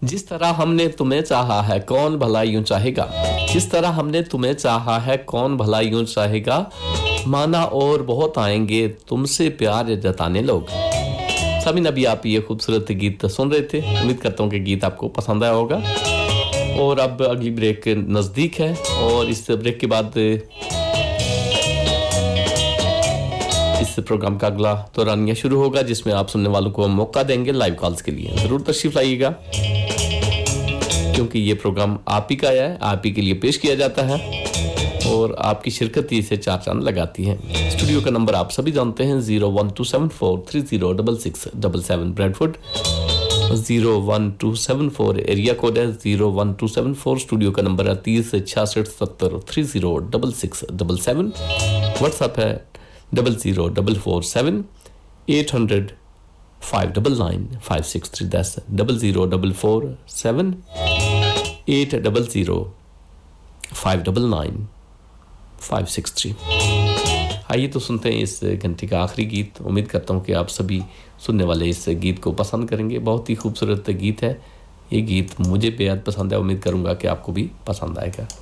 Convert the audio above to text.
जिस तरह हमने तुम्हें चाहा है कौन भला यूं चाहेगा, जिस तरह हमने तुम्हें चाहा है कौन भला यूं चाहेगा, माना और बहुत आएंगे तुमसे प्यार जताने लोग। सामीन, अभी आप ये खूबसूरत गीत सुन रहे थे, उम्मीद करता हूँ कि गीत आपको पसंद आया होगा। और अब अगली ब्रेक नज़दीक है और इस ब्रेक के बाद इस प्रोग्राम का अगला दौरानिया शुरू होगा, जिसमें आप सुनने वालों को मौका देंगे लाइव कॉल्स के लिए। ज़रूर तशरीफ लाइएगा, क्योंकि ये प्रोग्राम आप ही का है, आप ही के लिए पेश किया जाता है और आपकी शिरकत ही इसे चार चांद लगाती है। स्टूडियो का नंबर आप सभी जानते हैं, 01274306677 ब्रैडफोर्ड, 01274 एरिया कोड है, 01274 स्टूडियो का नंबर है 306670306677। व्हाट्सएप है 00447 800 599 563। दैट्स 00447 800 599 563। आइए तो सुनते हैं इस घंटे का आखिरी गीत। उम्मीद करता हूँ कि आप सभी सुनने वाले इस गीत को पसंद करेंगे। बहुत ही खूबसूरत गीत है ये गीत, मुझे बेहद पसंद है। उम्मीद करूँगा कि आपको भी पसंद आएगा।